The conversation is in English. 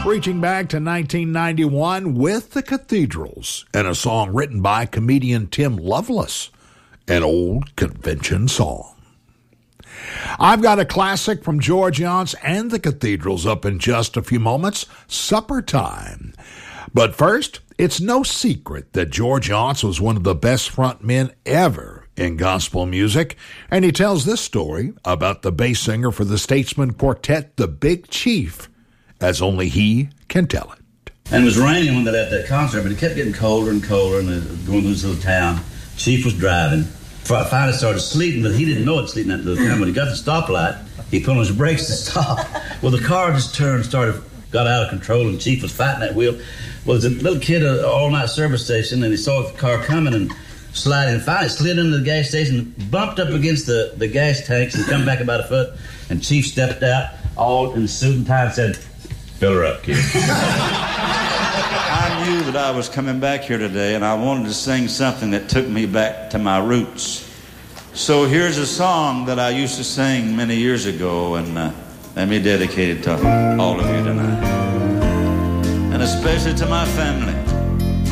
Reaching back to 1991 with the Cathedrals and a song written by comedian Tim Loveless, an old convention song. I've got a classic from George Younce and the Cathedrals up in just a few moments, Supper Time. But first, it's no secret that George Younce was one of the best frontmen ever in gospel music, and he tells this story about the bass singer for the Statesman Quartet, the Big Chief, as only he can tell it. And it was raining when they left that concert, but it kept getting colder and colder, and going through this little town. Chief was driving. Finally started sleeping, but he didn't know it sleeping in that little town. When he got the stoplight, he put on his brakes to stop. Well, the car just got out of control, and Chief was fighting that wheel. Well, there's a little kid at an all-night service station, and he saw the car coming and sliding, and finally slid into the gas station, bumped up against the gas tanks, and come back about a foot, and Chief stepped out, all in suit and tie, and said, "Fill her up, kid." I knew that I was coming back here today, and I wanted to sing something that took me back to my roots. So here's a song that I used to sing many years ago, and let me dedicate it to all of you tonight, and especially to my family.